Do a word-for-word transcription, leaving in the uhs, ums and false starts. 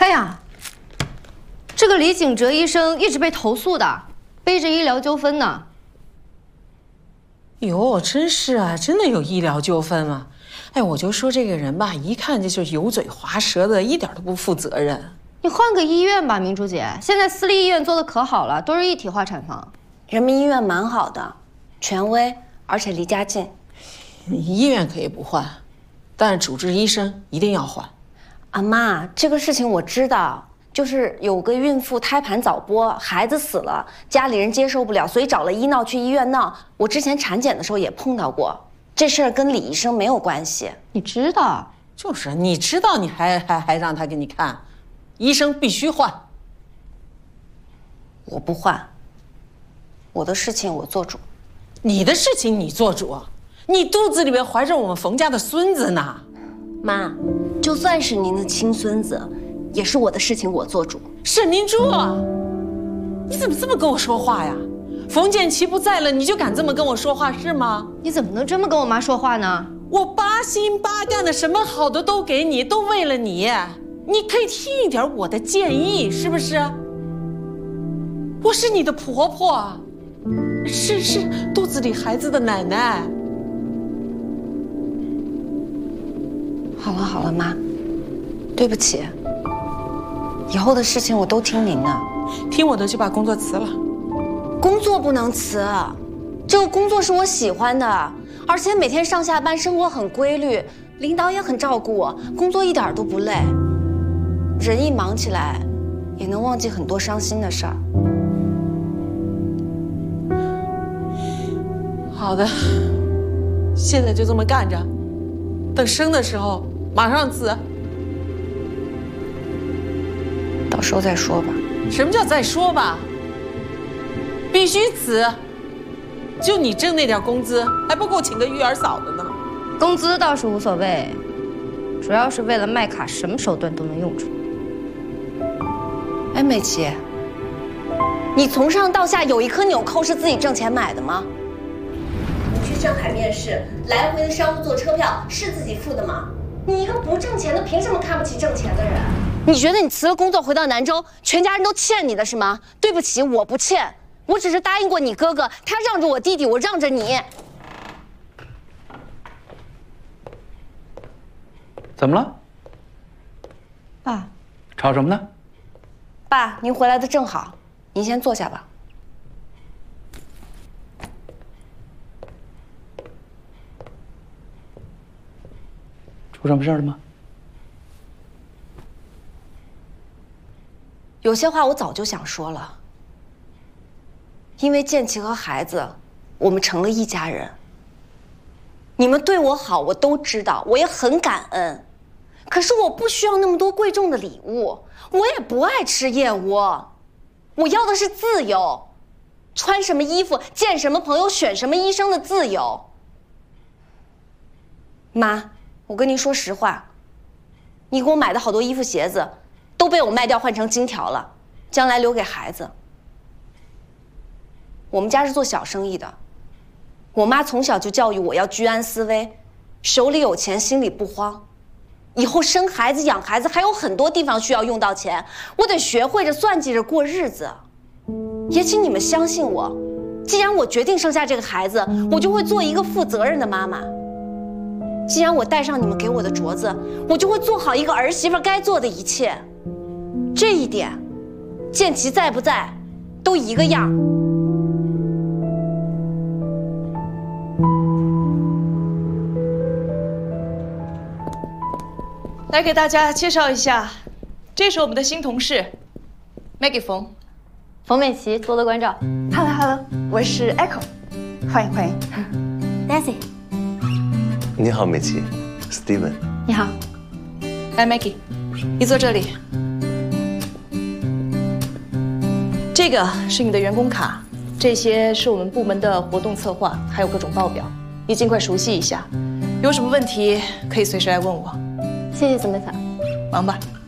哎呀，这个李景哲医生一直被投诉的，背着医疗纠纷呢。 哟，真是啊，真的有医疗纠纷吗？哎，我就说这个人吧，一看就是油嘴滑舌的，一点都不负责任。 你换个医院吧，明珠姐，现在私立医院做的可好了，都是一体化产房。 人民医院蛮好的，权威，而且离家近。 医院可以不换，但是主治医生一定要换。 啊妈，这个事情我知道，就是有个孕妇胎盘早剥，孩子死了，家里人接受不了，所以找了医闹去医院闹。我之前产检的时候也碰到过，这事儿跟李医生没有关系。 你知道？ 就是你知道，你还还还让他给你看，医生必须换。 我不换，我的事情我做主。 你的事情你做主，你肚子里面怀着我们冯家的孙子呢。 妈，就算是您的亲孙子，也是我的事情我做主。 沈明珠，你怎么这么跟我说话呀？冯建奇不在了，你就敢这么跟我说话是吗？ 你怎么能这么跟我妈说话呢？ 我八心八肝的，什么好的都给你，都为了你。你可以听一点我的建议，是不是？我是你的婆婆，是是肚子里孩子的奶奶。 好了好了，妈，对不起，以后的事情我都听您的。 听我的就把工作辞了。 工作不能辞，这个工作是我喜欢的，而且每天上下班生活很规律，领导也很照顾我，工作一点都不累。人一忙起来，也能忘记很多伤心的事儿。 好的，现在就这么干着，等生的时候马上辞。 到时候再说吧。 什么叫再说吧？必须辞！就你挣那点工资，还不够请个育儿嫂的呢。 工资倒是无所谓，主要是为了麦卡，什么手段都能用出来。 哎，美琪，你从上到下有一颗纽扣是自己挣钱买的吗？你去上海面试，来回的商务座车票是自己付的吗？你一个不挣钱的，凭什么看不起挣钱的人？你觉得你辞了工作回到南州，全家人都欠你的是吗？对不起，我不欠，我只是答应过你哥哥，他让着我弟弟，我让着你。 怎么了？ 爸， 吵什么呢？ 爸，您回来的正好，您先坐下吧。 出什么事了吗？ 有些话我早就想说了，因为建奇和孩子，我们成了一家人。你们对我好，我都知道，我也很感恩。可是我不需要那么多贵重的礼物，我也不爱吃燕窝，我要的是自由，穿什么衣服、见什么朋友、选什么医生的自由。妈，我跟您说实话，你给我买的好多衣服、鞋子，都被我卖掉换成金条了，将来留给孩子。我们家是做小生意的，我妈从小就教育我要居安思危，手里有钱心里不慌。以后生孩子养孩子还有很多地方需要用到钱，我得学会着算计着过日子。也请你们相信我，既然我决定生下这个孩子，我就会做一个负责任的妈妈。既然我戴上你们给我的镯子，我就会做好一个儿媳妇该做的一切。这一点，建奇在不在，都一个样。 来给大家介绍一下，这是我们的新同事 Maggie 冯， 冯美琪，多多关照。 Hello Hello， 我是 Echo， 欢迎欢迎。 Daisy， 你好，美琪 ，Steven。 你好。 来 Maggie， 你坐这里。这个是你的员工卡，这些是我们部门的活动策划，还有各种报表，你尽快熟悉一下。有什么问题可以随时来问我。 谢谢孙妹嫂。 忙吧。